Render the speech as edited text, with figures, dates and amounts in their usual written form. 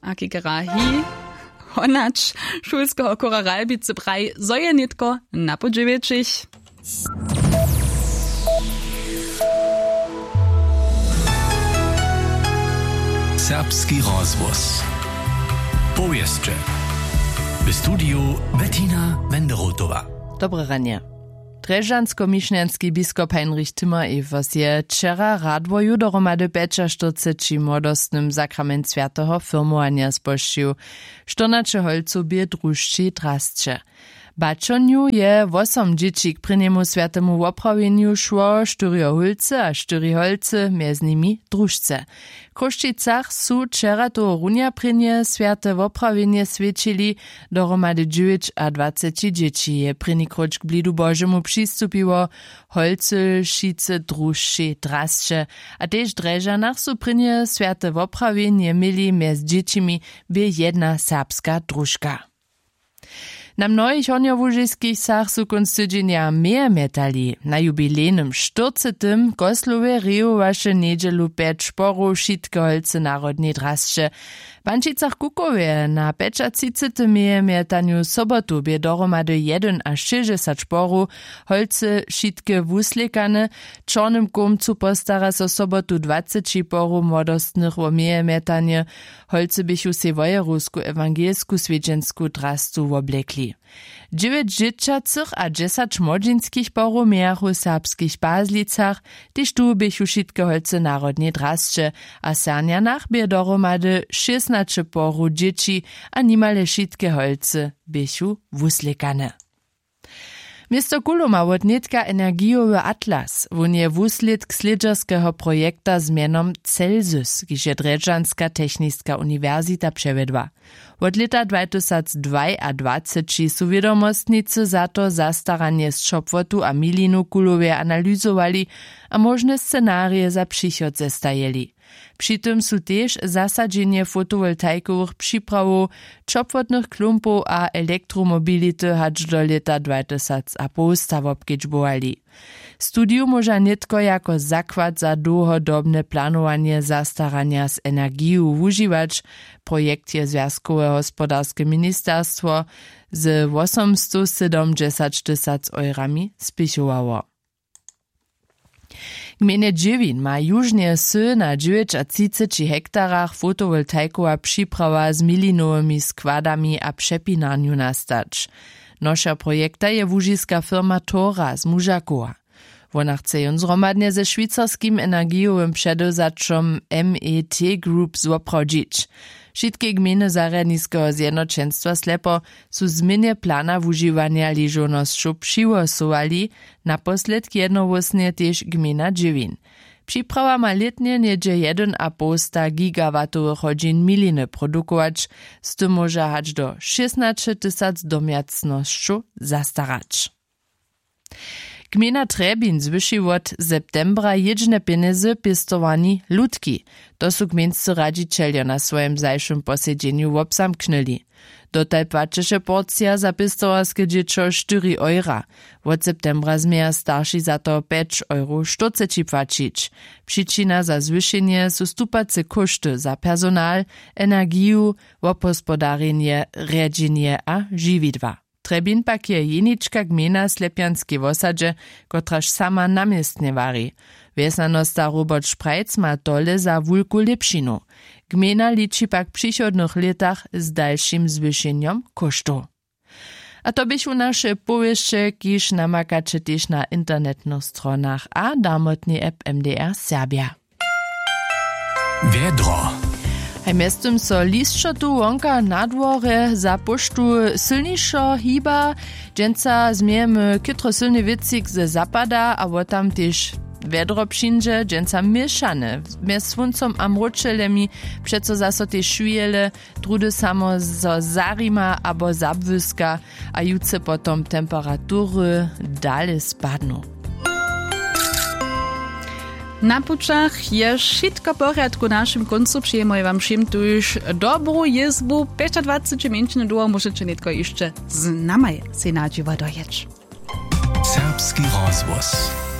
a kikerahi honacz szulskiego koraralbice braj zojenitko na podżywieczyć. Serbski rozvoz. Powieszcze. W studiu Bettina Wenderotowa. Dobre ranie. Drežansko-mišňanský biskop Heinrich Timmer-Evers je včera radvoju dohromady 45 młodostnym sakrament świętego firmovania zbožčił, što nače holcu bie družči drastče. Bačoniu je 8 dzieci k prynjemu świętemu woprawieniu szło 4 hulce a 4 holce, mjez nimi družce. W Kruščicach su včera toho runja prynje święte woprawienie svědčili, dohromady 9 a 20 dzieci je prynjikroč k blidu Božemu přistupiło, holce, šice, družči, drastče, a tež Drežanach su prynje święte woprawienie mieli mjez dziecimi bie jedna serbska družka. Na mnohých hornjowužiských sach su kunst tydzienia mehr metali. Na jubilejnym 40. Koslowie rejowaše nedźelu 5 šporów šitke holce narodnej drasče. W Bančicach Kukowie na 35. metanju sobotu bie dohromady 1 a 60 šporów holce šitke wuslikane. Czornym komcu postara so sobotu 20 šporów młodostnych o metanie. Holce bychu se wojerusku ewangelsku swiedźensku drastu woblekli. 9 dzieciacych a 10 młodzieńskich porów miachu w serbskich Bazlicach, tyż tu bychu šitke holce narodnej drasče, a Sernjanach bie dohromady 16 porów dzieci a nimale šitke holce bychu wuslikane. Miasto Kulo ma wotnitka energiowy atlas. Wón je wuslědk slědźerskeho projekta z mjenom Celsius, kiž je Drežanska technická univerzita převedła. Od leta 2022 su vědomostnicy za to zastaranie z Čopvotu a Milinu Kulowie analyzowali a možne scenarie za přichod zestajeli. Przy tym su tež zasadzenie fotowoltaikowych připravów, čopvotnych klumpów a elektromobility hač do leta 2050 wobkedźbowali. Studium może nitko jako zakład za dłuhodobne planowanie zastarania z energią używać. Projekt je Związkowe Gospodarskie Ministerstwo z 870 000 eurami spichowało. Gmina Dziewin ma južnie sy na 39 hektarach fotowoltaikowa připrawa z milinowymi składami a przepinaniu nastać. Nosza projekta je łužiska firma Tora z Mužakowa. Wona chce ją zhromadnie ze szwajcarskim energiowym przedewzaczom MET Group zwoprodzić. Wszystkie gminy zarядniskiego zjednoczeństwa slepo su zmianie plana wużywania liżonością przygłosowali, naposled jednowłosnie też gmina Dziewin. Przyprawa ma letnie niedzie 1,5 gigawatowych godzin miliny produkować, z tym może hać do 16 000 domiacnością zastarać. Gmina Trebin zwyši od septembra jedźne pieniądze pistowani ludki. To su gminscy radzicieljo na swoim zajszym posiedzeniu obsamknęli. Dotaj płaciše porcja za pistowarskie dziecko 4 eura. Od septembra zmieja starsi za to 5 euro 40 płacić. Przyczyna za zwyšenie su stupace koszty za personal, energię, opospodarenie, rjedzenie a žividła. Trebin pak je jenička gmina Slepjanskiej wosadzie, kotraž sama namiestnie wari. Wiesnanosta Robert Šprajc ma dole za wulku lepšinu. Gmina liczy pak w przychodnych latach z dalszym zwyšeniem kosztu. A to bychu nasze powieście, kiż namakacie też na internetnych stronach a damotnie app MDR Serbia. Wiedro. Hej miestem so listšo tu wonka na dworze za poštu silnišo hiba, dženca zmiejemy kytro silny wicik ze zapada, a wotam też wiedro přinže, dženca mieszane. Mjez słoncom a mročelemi, přeco zaso te šujele, drudy samo zo zarima abo zabwyska, a juce potom temperatury dale spadną. Na pučach je šitko porядku našim koncu. Přejeme vám všim tuž dobrou jezbu. 25 minut długo możecie nitko jeszcze z nami se nadziwa dojeść. Serbski rozvoz.